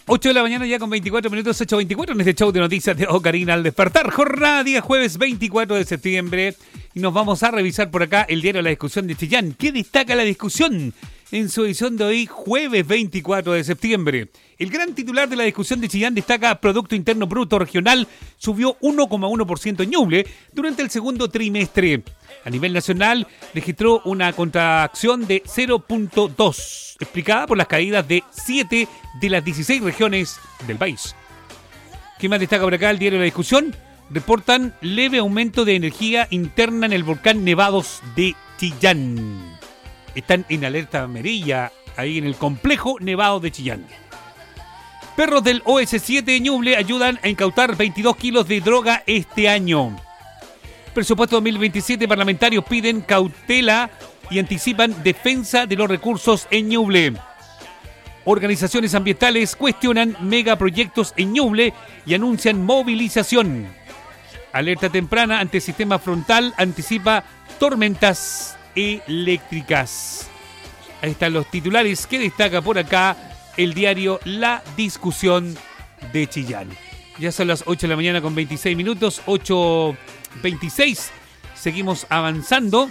8 de la mañana ya con 24 minutos, 8:24 en este show de noticias de Ocarina al despertar. Jornada día jueves 24 de septiembre y nos vamos a revisar por acá el diario La Discusión de Chillán. ¿Qué destaca La Discusión en su edición de hoy, jueves 24 de septiembre? El gran titular de La Discusión de Chillán destaca Producto Interno Bruto Regional subió 1,1% en Ñuble durante el segundo trimestre. A nivel nacional registró una contracción de 0,2, explicada por las caídas de 7 de las 16 regiones del país. ¿Qué más destaca por acá el diario La Discusión? Reportan leve aumento de energía interna en el volcán Nevados de Chillán. Están en alerta amarilla ahí en el complejo Nevados de Chillán. Perros del OS7 de Ñuble ayudan a incautar 22 kilos de droga este año. Presupuesto 2027, parlamentarios piden cautela y anticipan defensa de los recursos en Ñuble. Organizaciones ambientales cuestionan megaproyectos en Ñuble y anuncian movilización. Alerta temprana ante sistema frontal anticipa tormentas eléctricas. Ahí están los titulares que destaca por acá el diario La Discusión de Chillán. Ya son las 8 de la mañana con 26 minutos, 8:26. Seguimos avanzando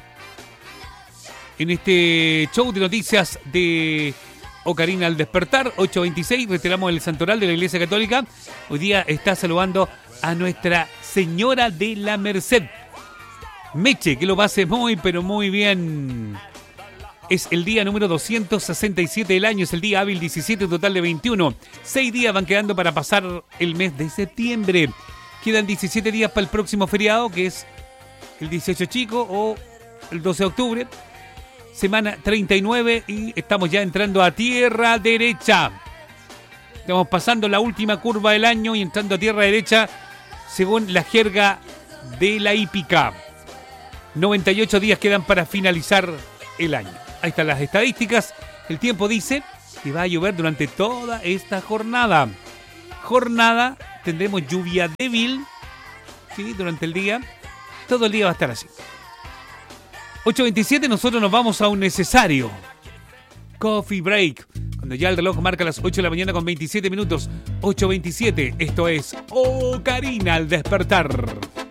en este show de noticias de Ocarina al despertar. 8:26, retiramos el santoral de la Iglesia Católica. Hoy día está saludando a Nuestra Señora de la Merced. Meche, que lo pase muy, pero muy bien. Es el día número 267 del año, es el día hábil 17, un total de 21. 6 días van quedando para pasar el mes de septiembre. Quedan 17 días para el próximo feriado, que es el 18 chico o el 12 de octubre. Semana 39 y estamos ya entrando a tierra derecha. Estamos pasando la última curva del año y entrando a tierra derecha según la jerga de la hípica. 98 días quedan para finalizar el año. Ahí están las estadísticas. El tiempo dice que va a llover durante toda esta jornada. Tendremos lluvia débil, ¿sí? Durante el día. Todo el día va a estar así. 8:27, nosotros nos vamos a un necesario coffee break. Cuando ya el reloj marca las 8 de la mañana con 27 minutos. 8:27, esto es Ocarina al despertar.